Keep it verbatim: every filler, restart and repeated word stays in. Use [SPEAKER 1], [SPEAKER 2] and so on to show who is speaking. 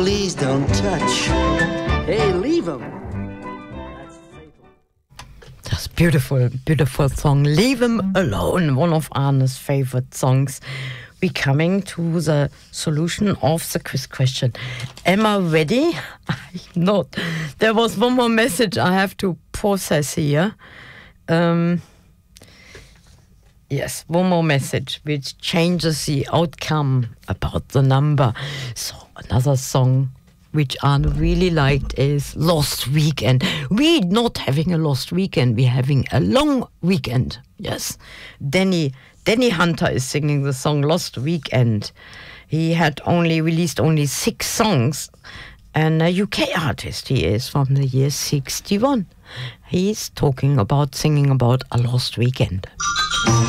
[SPEAKER 1] Please don't touch. Hey, leave him.
[SPEAKER 2] That's beautiful, beautiful song. Leave him alone. One of Arne's favorite songs. We're coming to the solution of the quiz question. Am I ready? I'm not. There was one more message I have to process here. Um, yes, one more message which changes the outcome about the number. So another song which Arne really liked is Lost Weekend. We're not having a lost weekend, we're having a long weekend. Yes, Danny Danny Hunter is singing the song Lost Weekend. He had only released only six songs, and a U K artist he is from the year sixty-one. He's talking about, singing about a lost weekend.